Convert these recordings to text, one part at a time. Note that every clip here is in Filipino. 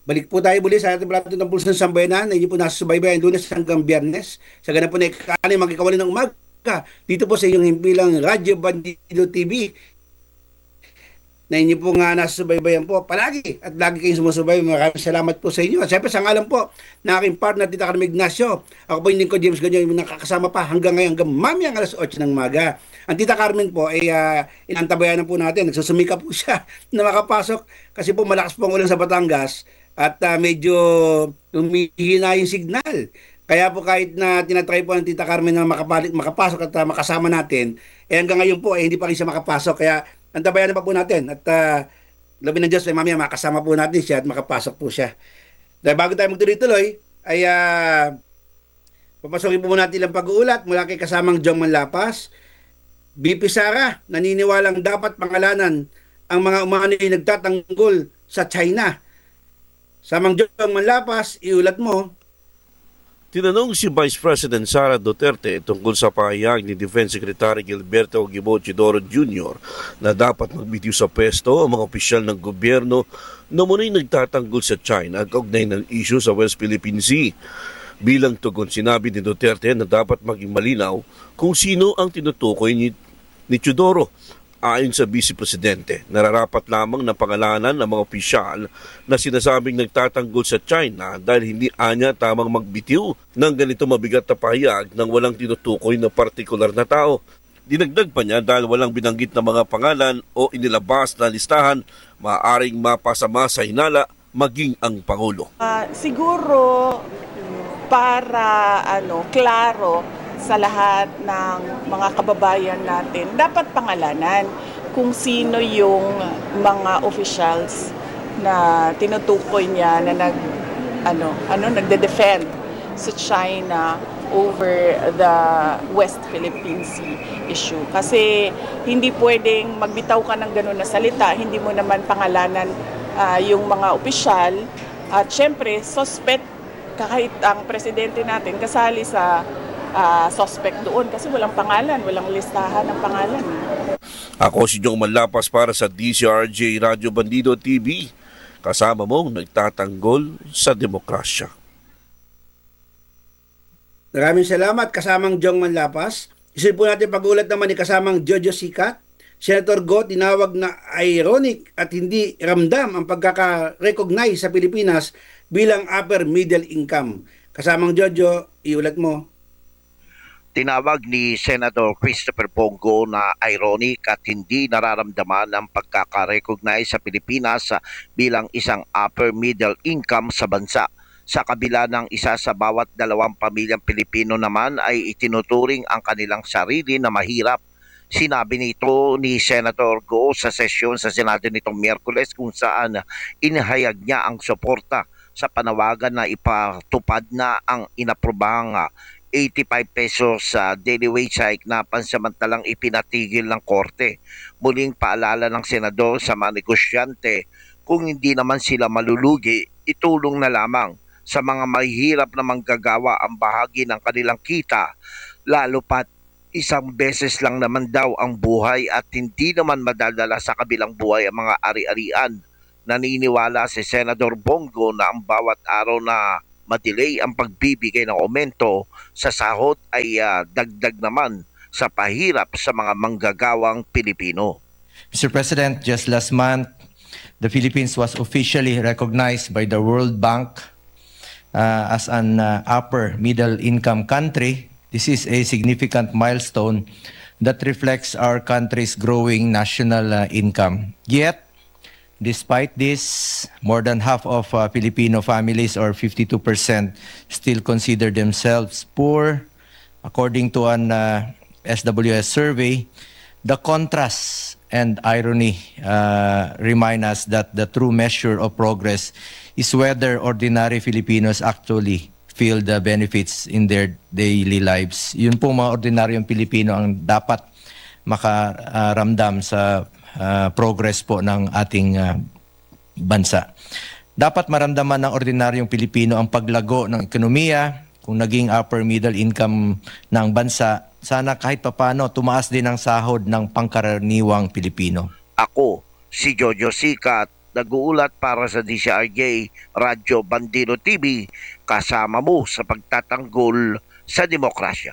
Balik po tayo muli sa ating plato ng Pulso ng Sambayanan na inyo po nasa subaybayan Lunes hanggang Biyernes. Sa ganun po na ikakanin magkikawali ng umaga. Dito po sa inyong himpilang Radyo Bandido TV na inyo po nga nasa subaybayan po palagi at lagi kayong sumusubay. Maraming salamat po sa inyo. At syempre sa ngalan po na aking partner Tita Carmen Ignacio. Ako po yung lingkod James Ganyo, yung nakakasama pa hanggang ngayon hanggang mamayang alas 8 ng umaga. Ang Tita Carmen po ay inantabayan po natin. Nagsusumika po siya na makapasok kasi po malakas po ang ulan sa Batangas at medyo humihina yung signal. Kaya po kahit na tinatry po ng Tita Carmen na makapasok at makasama natin, hanggang ngayon po hindi pa rin siya makapasok. Kaya antabayan na pa po natin at labi ng Diyos ay mamaya makasama po natin siya at makapasok po siya. Dahil bago tayo magtuloy-tuloy ay papasokin po natin ang pag-uulat mula kay kasamang Jong Manlapas. BP Sara, naniniwalang dapat pangalanan ang mga umano'y nagtatanggol sa China. Samang Jong Manlapas, iulat mo. Tinanong si Vice President Sara Duterte tungkol sa pahayag ni Defense Secretary Gilberto Gibo Chidoro Jr. na dapat magbitiw sa pwesto ang mga opisyal ng gobyerno na muna'y nagtatanggol sa China kaugnay ng issue sa West Philippine Sea. Bilang tugon, sinabi ni Duterte na dapat maging malinaw kung sino ang tinutukoy ni Chidoro. Ayon sa Vice Presidente, nararapat lamang na pangalanan ng mga opisyal na sinasabing nagtatanggol sa China dahil hindi anya tamang magbitiw ng ganito mabigat na pahayag nang walang tinutukoy na partikular na tao. Dinagdag pa niya dahil walang binanggit na mga pangalan o inilabas na listahan, maaaring mapasama sa hinala maging ang Pangulo. Siguro para klaro sa lahat ng mga kababayan natin, dapat pangalanan kung sino yung mga officials na tinutukoy niya na nagde-defend sa China over the West Philippine Sea issue. Kasi hindi pwedeng magbitaw ka ng gano'n na salita, hindi mo naman pangalanan yung mga opisyal. At syempre, suspect kahit ang presidente natin kasali sa suspect doon kasi walang pangalan, walang listahan ng pangalan. Ako si Jong Manlapas para sa DCRJ Radyo Bandido TV. Kasama mong nagtatanggol sa demokrasya. Maraming salamat kasamang Jong Manlapas. Isin po natin pag-ulat naman ni kasamang Jojo Sikat. Senator Go tinawag na ironic at hindi ramdam ang pagkaka-recognize sa Pilipinas bilang upper middle income. Kasamang Jojo, iulat mo. Tinawag ni Senator Christopher Bongo na ironic at hindi nararamdaman ang pagkaka-recognize sa Pilipinas bilang isang upper middle income sa bansa. Sa kabila ng isa sa bawat 2 pamilyang Pilipino naman ay itinuturing ang kanilang sarili na mahirap. Sinabi nito ni Senator Go sa sesyon sa Senado nitong Miyerkules kung saan inihayag niya ang suporta sa panawagan na ipatupad na ang inaprobahang 85 pesos sa daily wage hike na pansamantalang ipinatigil ng korte. Muling paalala ng senador sa mga negosyante, kung hindi naman sila malulugi, itulong na lamang sa mga mahihirap na manggagawa ang bahagi ng kanilang kita, lalo pat isang beses lang naman daw ang buhay at hindi naman madadala sa kabilang buhay ang mga ari-arian. Naniniwala si Senador Bongo na ang bawat araw na madelay ang pagbibigay ng aumento sa sahod ay dagdag naman sa pahirap sa mga manggagawang Pilipino. Mr. President, just last month, the Philippines was officially recognized by the World Bank as an upper middle income country. This is a significant milestone that reflects our country's growing national income. Yet, despite this, more than half of Filipino families, or 52%, still consider themselves poor. According to an SWS survey, the contrast and irony remind us that the true measure of progress is whether ordinary Filipinos actually feel the benefits in their daily lives. Yun po mga ordinaryong Pilipino ang dapat makaramdam sa progress po ng ating bansa. Dapat maramdaman ng ordinaryong Pilipino ang paglago ng ekonomiya. Kung naging upper middle income ng bansa, sana kahit papano tumaas din ang sahod ng pangkaraniwang Pilipino. Ako, si Jojo Sikat nag-uulat para sa DCRJ Radyo Bandido TV, kasama mo sa pagtatanggol sa demokrasya.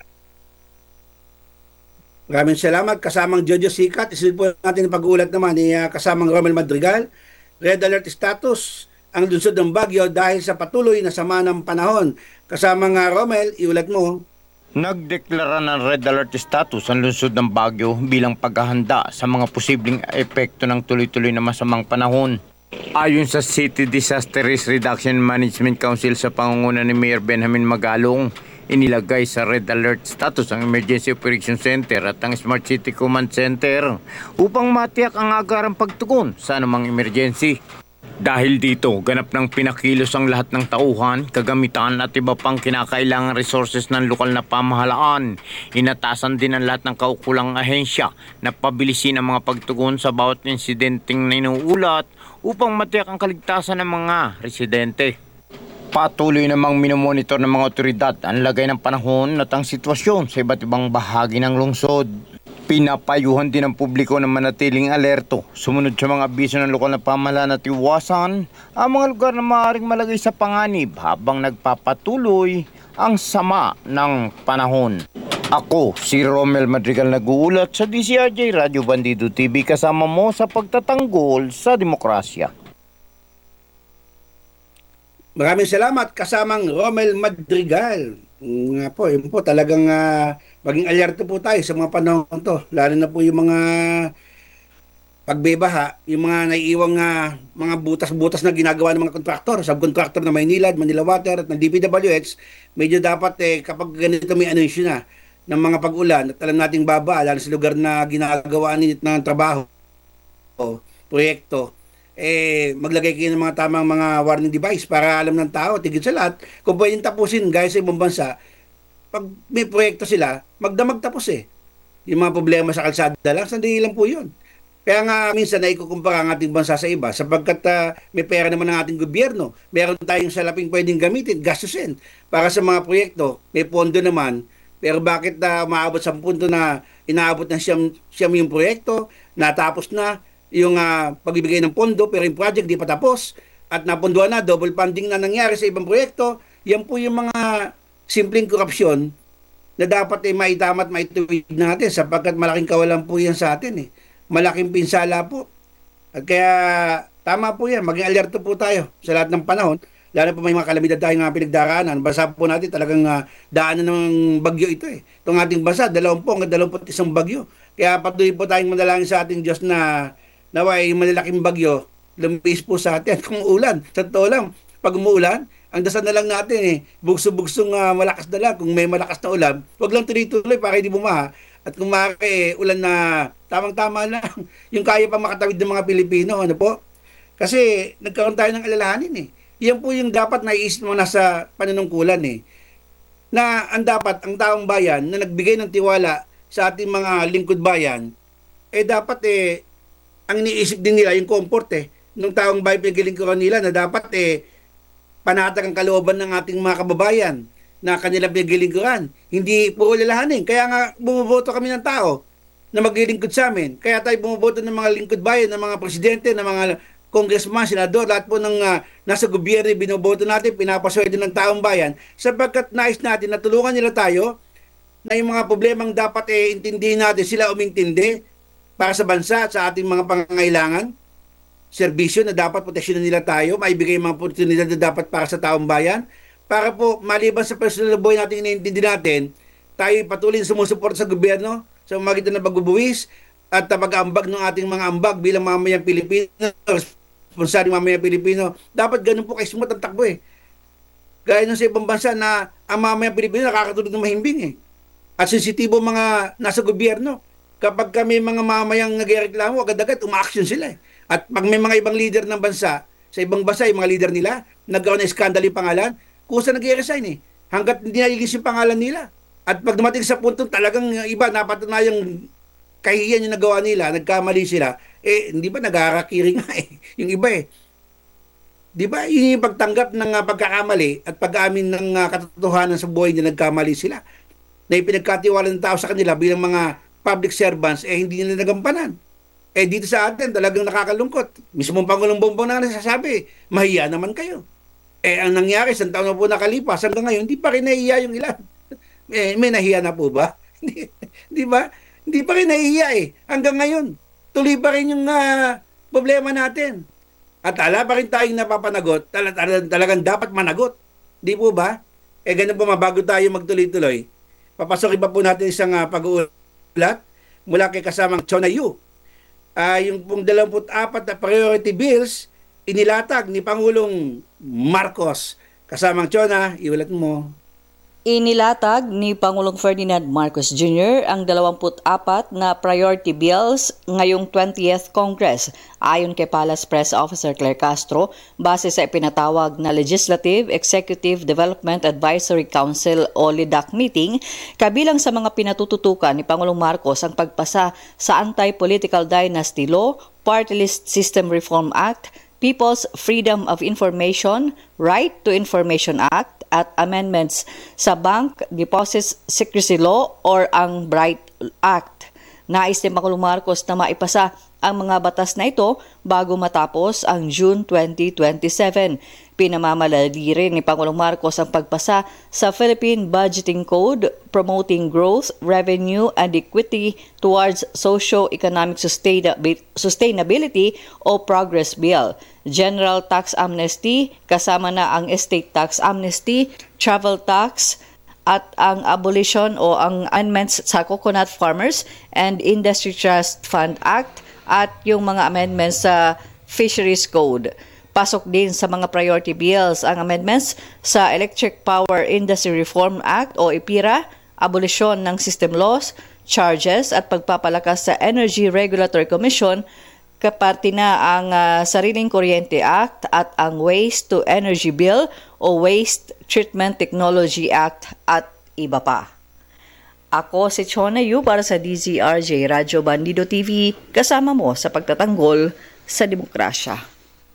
Maraming salamat. Kasamang Jojo Sikat. Isunod po natin ang pag-uulat naman ni kasamang Romel Madrigal. Red alert status ang lungsod ng Baguio dahil sa patuloy na sama ng panahon. Kasamang Romel, iulat mo. Nagdeklara ng red alert status ang lungsod ng Baguio bilang paghahanda sa mga posibleng epekto ng tuloy-tuloy na masamang panahon. Ayon sa City Disaster Risk Reduction Management Council sa pangunguna ni Mayor Benjamin Magalong, inilagay sa red alert status ang Emergency Operation Center at ang Smart City Command Center upang matiyak ang agarang pagtugon sa anumang emergency. Dahil dito, ganap ng pinakilos ang lahat ng tauhan, kagamitan at iba pang kinakailangan resources ng lokal na pamahalaan. Inatasan din ang lahat ng kaukulang ahensya na pabilisin ang mga pagtugon sa bawat insidenteng na inuulat upang matiyak ang kaligtasan ng mga residente. Patuloy namang minomonitor ng mga otoridad ang lagay ng panahon at ang sitwasyon sa iba't ibang bahagi ng lungsod. Pinapayuhan din ng publiko na manatiling alerto, sumunod sa mga abiso ng lokal na pamahalaan at iwasan ang mga lugar na maaaring malagay sa panganib habang nagpapatuloy ang sama ng panahon. Ako, si Romel Madrigal, nag-uulat sa DCRJ Radyo Bandido TV, kasama mo sa pagtatanggol sa demokrasya. Maraming salamat kasamang Romel Madrigal. Nga po, yun po talagang maging alerto po tayo sa mga panahon to. Lalo na po yung mga pagbebaha, yung mga naiiwang mga butas-butas na ginagawa ng mga kontraktor, subkontraktor na Maynilad, Manila Water at ng DPWH, medyo dapat kapag ganito may anunsyo na ng mga pag-ulan at alam nating baba, lalo sa lugar na ginagawa ng trabaho o proyekto, maglagay kayo ng mga tamang mga warning device para alam ng tao, tigil sa lahat, kung pwedeng tapusin gaya sa ibang bansa, pag may proyekto sila, magdamag tapos Yung mga problema sa kalsada lang, sandali lang po yun. Kaya nga minsan na ikukumpara ang ating bansa sa iba sapagkat may pera naman ang ating gobyerno. Meron tayong salaping pwedeng gamitin, gastusin para sa mga proyekto. May pondo naman. Pero bakit maabot sa punto na inaabot ng siyam yung proyekto, natapos na yung pagbibigay ng pondo pero yung project di pa tapos at napunduan na, double funding na nangyari sa ibang proyekto. Yan po yung mga simpleng korupsyon na dapat maitamat, maituwid natin sapagkat malaking kawalan po yan sa atin Malaking pinsala po. At kaya tama po yan, maging alerto po tayo sa lahat ng panahon. Lalo po may mga kalamidad tayong pinagdaraanan. Basa po natin talagang daanan ng bagyo ito Itong ating bansa, 20 hanggang 21 bagyo. Kaya patuloy po tayong manalangin sa ating Diyos na naway malalaking bagyo, lumpis po sa atin kung ulan. Sa totoo lang, pag umuulan, ang dasal na lang natin bugso-bugsong malakas na lang. Kung may malakas na ulan, wag lang tuloy-tuloy para hindi bumaha. At kung ulan na tamang-tama lang, yung kaya pa makatawid ng mga Pilipino, ano po? Kasi nagkaroon tayo ng alalahanin Yan po yung dapat naiisip mo nasa panunungkulan Na ang dapat, ang taong bayan na nagbigay ng tiwala sa ating mga lingkod bayan, dapat ang iniisip din nila yung comfort nung taong bayan pinagilingkuran nila na dapat panatag ang kalooban ng ating mga kababayan na kanilang pinagilingkuran. Hindi puro lalahanin. Kaya nga bumuboto kami ng tao na maglilingkod sa amin. Kaya tayo bumuboto ng mga lingkod bayan, ng mga presidente, ng mga congressman, senador, lahat po ng nasa gobyerno, binoboto natin, pinapasweldo ng taong bayan sapagkat nais natin na tulungan nila tayo na yung mga problemang dapat intindihin natin, sila umintindi para sa bansa, sa ating mga pangangailangan, serbisyo na dapat proteksyonan nila tayo, maibigay mga oportunidad na dapat para sa taong bayan, para po maliban sa personal buhay natin iniintindi natin, tayo patuloy na sumusuporta sa gobyerno sa magitan ng pagbubuwis at pag-aambag ng ating mga ambag bilang mamayang Pilipino, responsableng mamayang Pilipino. Dapat ganun po kay smooth ang takbo Gaya nung sa ibang bansa na ang mamayang Pilipino nakakatulog ng mahimbing At sensitibo mga nasa gobyerno. Kapag kami mga mamayang nagreklamo, agad-agad umaaksyon sila At pag may mga ibang leader ng bansa, sa ibang bansa, yung mga leader nila, nagkaroon ng skandal yung pangalan, kusa nag-resign hanggat hindi nailigis yung pangalan nila. At pag dumating sa punto talagang iba, napatunayang kahiyan yung nagawa nila, nagkamali sila, hindi ba nag-arakiri nga yung iba Di ba, yun yung pagtanggap ng pagkakamali at pag-amin ng katotohanan sa buhay na nagkamali sila. Na ipinagkatiwala ng tao sa kanila bilang mga public servants, hindi nila nagampanan. Dito sa atin, talagang nakakalungkot. Mismong Pangulong Bongbong na nasasabi, mahiya naman kayo. Ang nangyari, isang taon na po nakalipas, hanggang ngayon, hindi pa rin nahiya yung ilan. May nahiya na po ba? Di ba? Hindi pa rin nahiya hanggang ngayon. Tuloy pa rin yung problema natin. At ala pa rin tayong napapanagot, talagang dapat managot. Di po ba? Ganun po, mabago tayo magtuloy-tuloy. Papasokin pa po natin isang pag-uulat mula kay kasamang Chona Yu. Yung pong 24 na priority bills, inilatag ni Pangulong Marcos. Kasamang Chona, iulat mo. Inilatag ni Pangulong Ferdinand Marcos Jr. ang 24 na priority bills ngayong 20th Congress. Ayon kay Palace Press Officer Claire Castro, base sa ipinatawag na Legislative Executive Development Advisory Council o LEDAC meeting, kabilang sa mga pinatututukan ni Pangulong Marcos ang pagpasa sa Anti-Political Dynasty Law, Party List System Reform Act, People's Freedom of Information, Right to Information Act, at amendments sa Bank Deposits Secrecy Law or ang BRIGHT Act. Nais ni Pangulong Marcos na maipasa ang mga batas na ito bago matapos ang June 2027. Pinamamalali rin ni Pangulong Marcos ang pagpasa sa Philippine Budgeting Code promoting growth, revenue, and equity towards socio-economic sustainability o Progress Bill, General Tax Amnesty, kasama na ang Estate Tax Amnesty, Travel Tax, at ang abolition o ang amendments sa Coconut Farmers and Industry Trust Fund Act at yung mga amendments sa Fisheries Code. Pasok din sa mga priority bills ang amendments sa Electric Power Industry Reform Act o EPIRA, abolisyon ng system laws, charges at pagpapalakas sa Energy Regulatory Commission, kaparte na ang Sariling Kuryente Act at ang Waste to Energy Bill o Waste Treatment Technology Act at iba pa. Ako si Chona Yu para sa DZRJ Radyo Bandido TV, kasama mo sa pagtatanggol sa demokrasya.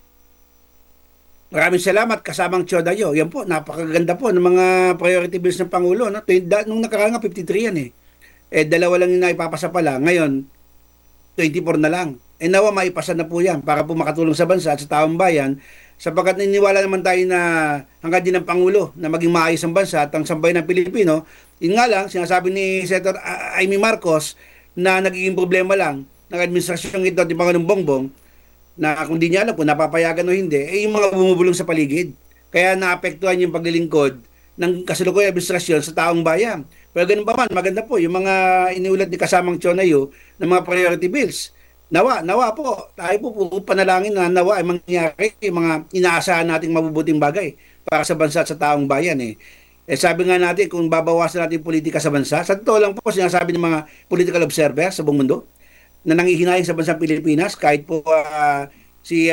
Maraming salamat kasamang Chona Yu. Yan po, napakaganda po ng mga priority bills ng Pangulo. No? Nung nakaraan nga 53 yan dalawa lang yung naipapasa pala. Ngayon, 24 na lang. Nawa maipasa na po yan para po makatulong sa bansa at sa taong bayan, sapagkat naniniwala naman tayo na hanggang din ng Pangulo na maging maayos ang bansa at ang sambayan ng Pilipino. Yun nga lang, sinasabi ni Senator Amy Marcos na nagiging problema lang ng administrasyong ito at ni Pangulong Bongbong na kung di niya alam kung napapayagan o hindi, yung mga bumubulong sa paligid. Kaya naapektuhan yung paglilingkod ng kasalukuyang administrasyon sa taong bayan. Pero ganun pa man, maganda po yung mga iniulat ni kasamang Chona Yu ng mga priority bills. Nawa po, tayo po panalangin na nawa ay mangyari yung mga inaasahan nating mabubuting bagay para sa bansa at sa taong bayan sabi nga natin, kung babawasan natin yung politika sa bansa, sa totoo lang po sinasabi ng mga political observers sa buong mundo na nangihinayang sa bansang Pilipinas, kahit po si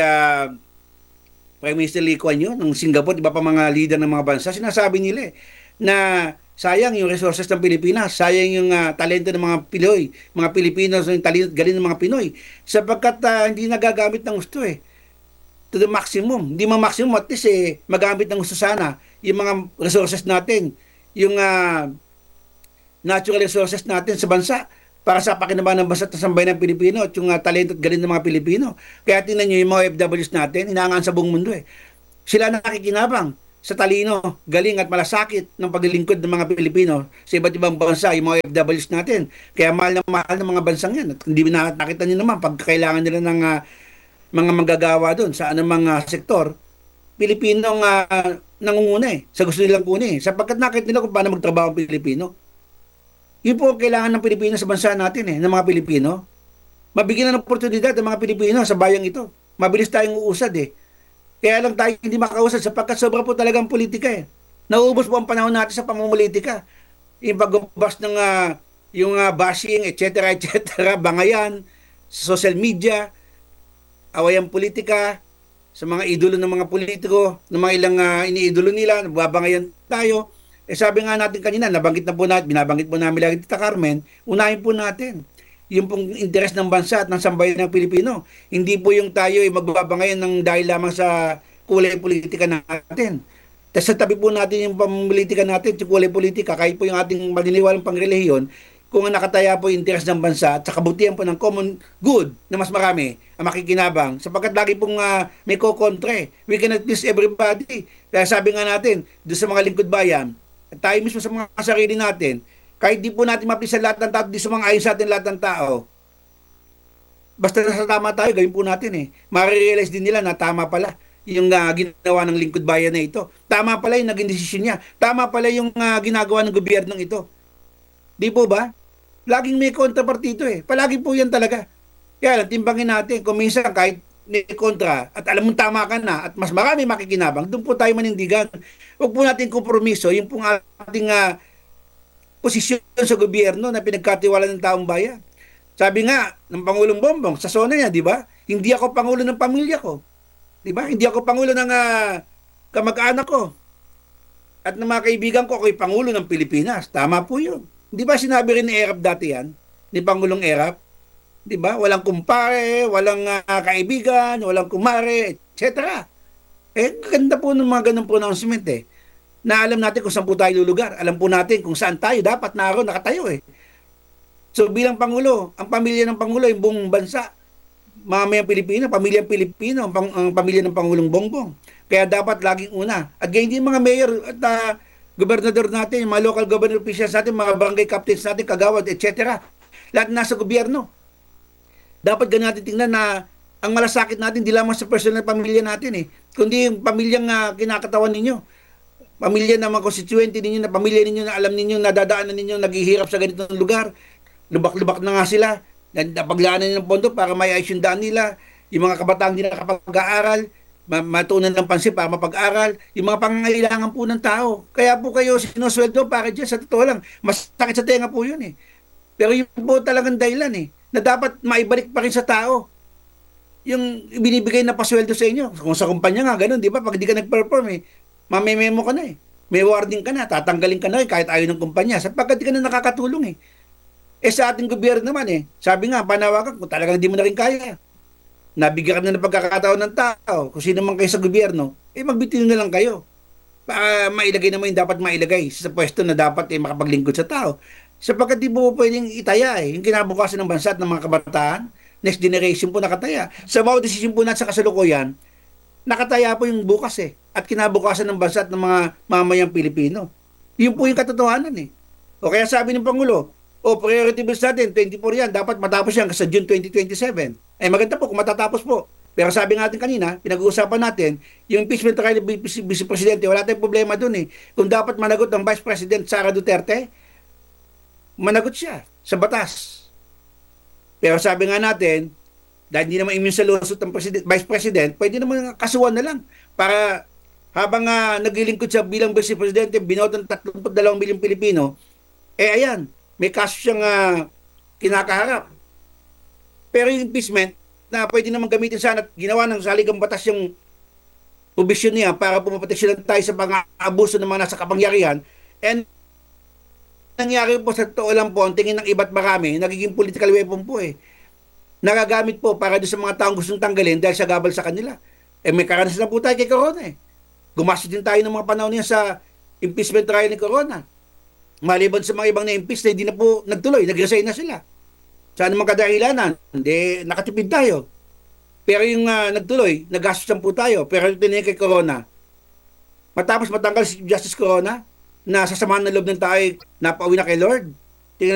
Prime Minister Lee Kuan Yew ng Singapore, iba pa mga leader ng mga bansa, sinasabi nila na sayang yung resources ng Pilipinas, sayang yung talento ng mga Pinoy, mga Pilipinos, yung talento galing ng mga Pinoy, sapagkat hindi nagagamit ng gusto to the maximum. Hindi man maximum, at least magamit ng gusto sana yung mga resources natin, yung natural resources natin sa bansa para sa pakinabangan ng bansa at sambayan ng Pilipino at yung talento at galing ng mga Pilipino. Kaya tingnan nyo yung mga OFWs natin, inaangaan sa buong mundo Sila na nakikinabang sa talino, galing at malasakit ng paglilingkod ng mga Pilipino sa iba't ibang bansa, yung mga OFWs natin. Kaya mahal ng mga bansang yan. At hindi nakita nyo naman, pag kailangan nila ng mga manggagawa doon sa anumang sektor, Pilipinong nangunguna sa gusto nilang kunin sapagkat nakita nila kung paano magtrabaho ang Pilipino. Yun po ang kailangan ng Pilipino sa bansa natin ng mga Pilipino. Mabigyan ng oportunidad ng mga Pilipino sa bayang ito. Mabilis tayong uusad Kaya lang tayo hindi makausad sapagkat sobra po talagang politika Nauubos po ang panahon natin sa pamumulitika. Yung pagbabas ng yung bashing, etc., bangayan, sa social media, awayang politika, sa mga idolo ng mga politiko, ng mga ilang iniidolo nila, nababangayan tayo. Sabi nga natin kanina, binabanggit po namin lagi Tita Carmen, unahin po natin yung pong interes ng bansa at ng sambayan ng Pilipino. Hindi po yung tayo magbabangayan ng dahil lamang sa kulay politika natin. Tapos sa tabi po natin yung pamumulitika natin, yung kulay politika, kahit po yung ating maniniwalang pangrelihiyon, kung ang nakataya po yung interes ng bansa at sa kabutihan po ng common good na mas marami ang makikinabang sapagkat lagi pong may kokontre. We cannot please everybody. Kaya sabi nga natin, doon sa mga lingkod bayan, at tayo mismo sa mga sarili natin, kahit di po natin mapisa lahat ng tao, di sumang-ayon sa atin lahat ng tao, basta nasa tama tayo, gawin po natin eh. Marirealize din nila na tama pala yung ginawa ng lingkod bayan na ito. Tama pala yung naging desisyon niya. Tama pala yung ginagawa ng gobyernong ito. Di po ba? Laging may kontrapartito eh. Palagi po yan talaga. Kaya lang, timbangin natin. Kung minsan kahit may kontra at alam mong tama ka na at mas marami makikinabang, doon po tayo manindigan. Huwag po natin kompromiso yung pong ating posisyon sa gobyerno na pinagkatiwala ng taong bayan. Sabi nga ng Pangulong Bongbong sa sona niya, di ba? Hindi ako Pangulo ng pamilya ko. Di ba? Hindi ako Pangulo ng kamag-anak ko. At ng mga kaibigan ko, ako'y Pangulo ng Pilipinas. Tama po yun. Di ba sinabi rin ni Erap dati yan? Ni Pangulong Erap? Di ba? Walang kumpare, walang kaibigan, walang kumare, etc. Ganda po ng mga ganong pronouncement eh. Na alam natin kung saan po tayo lulugar. Alam po natin kung saan tayo dapat naroon nakatayo eh. So bilang Pangulo, ang pamilya ng Pangulo, yung buong bansa, mamayang Pilipino, pamilyang Pilipino, ang pamilya ng Pangulong Bongbong. Kaya dapat laging una. At ganyan din mga mayor at gobernador natin, yung mga local government officials natin, mga barangay captains natin, kagawad, etc. Lahat nasa gobyerno. Dapat ganun natin tingnan na ang malasakit natin di lamang sa personal pamilya natin eh, kundi yung pamilyang kinakatawan ninyo. Pamilya ng mga constituente ninyo, na pamilya ninyo na alam ninyo, nadadaanan ninyo, naghihirap sa ganitong lugar. Lubak-lubak na nga sila. Napaglaanan nila ng pondo para may ayos yung daan nila. Yung mga kabataan hindi nakapag-aaral, matunan ng pansin para mapag-aral, yung mga pangangailangan po ng tao. Kaya po kayo sinusweldo para dyan, sa totoo lang, mas sakit sa tenga po yun eh. Pero yun po talagang dahilan eh, na dapat maibalik pa rin sa tao yung binibigay na pasweldo sa inyo. Kung sa kumpanya nga, ganun, di ba? Pag di ka nag-perform eh, mamememo ka na eh. May warning ka na, tatanggalin ka na eh, kahit ayaw ng kumpanya, sapagkat di ka na nakakatulong eh. Sa ating gobyerno naman eh, sabi nga, panawagan, kung talagang di mo na rin kaya, nabigyan ka na ng pagkakataon ng tao, kung sino man kayo sa gobyerno, magbitino na lang kayo. Para mailagay naman yung dapat mailagay sa pwesto na dapat makapaglingkod sa tao. Sapagkat di po pwedeng itaya yung kinabukasan ng bansa at ng mga kabataan, next generation po nakataya. Sa bawat desisyon po natin sa kasalukuyan, nakataya po yung bukas at kinabukasan ng bansa at ng mga mamayang Pilipino. Yun po yung katotohanan eh. O kaya sabi ng Pangulo, priority bills natin, 24 yan, dapat matapos yan sa June 2027. Maganda po kung matatapos po. Pero sabi nga natin kanina, pinag-uusapan natin, yung impeachment trial ng Vice Presidente, wala tayong problema dun eh. Kung dapat managot ng Vice President Sara Duterte, managot siya sa batas. Pero sabi nga natin, dahil hindi naman immune sa lawsuit ng Vice President, pwede naman kasuhan na lang para habang naglilingkod siya bilang Vice Presidente, binoto ng 32 milyong Pilipino, ayan, may kaso siyang kinakaharap. Pero yung impeachment, na pwede naman gamitin sana at ginawa ng saligang batas yung provision niya para pumaproteksyonan tayo sa mga abuso ng mga nasa kapangyarihan. And nangyari po sa totoo lang po, ang tingin ng iba't marami, nagiging political weapon po eh. Nagagamit po para doon sa mga taong gustong tanggalin dahil sa gabal sa kanila. May karanasan na po tayo kay Corona eh. Gumastos din tayo ng mga panahon niya sa impeachment trial ni Corona. Maliban sa mga ibang na-impeach na hindi na po nagtuloy, nag-resign na sila. Saan naman kadahilanan? Hindi, nakatipid tayo. Pero yung nagtuloy, naggastos po tayo. Pero yung tinigay kay Corona, matapos matanggal si Justice Corona, na sasamahan ng loob ng tayo, napauwi na kay Lord.